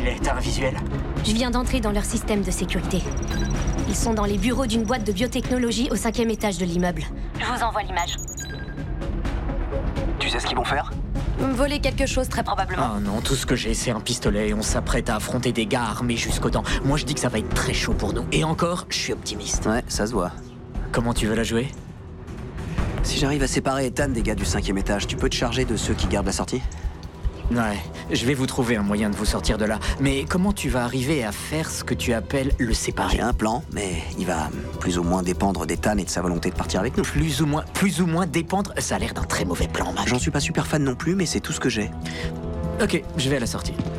il est? T'as un visuel? Je viens d'entrer dans leur système de sécurité. Ils sont dans les bureaux d'une boîte de biotechnologie au 5e étage de l'immeuble. Je vous envoie l'image. Tu sais ce qu'ils vont faire? Voler quelque chose, très probablement. Oh non, tout ce que j'ai, c'est un pistolet et on s'apprête à affronter des gars armés jusqu'aux dents. Moi, je dis que ça va être très chaud pour nous. Et encore, je suis optimiste. Ouais, ça se voit. Comment tu veux la jouer? Si j'arrive à séparer Ethan des gars du 5e étage, tu peux te charger de ceux qui gardent la sortie? Ouais, je vais vous trouver un moyen de vous sortir de là. Mais comment tu vas arriver à faire ce que tu appelles le séparer? J'ai un plan, mais il va plus ou moins dépendre d'Ethan et de sa volonté de partir avec nous. Plus ou moins dépendre? Ça a l'air d'un très mauvais plan, Mac. J'en suis pas super fan non plus, mais c'est tout ce que j'ai. Ok, je vais à la sortie.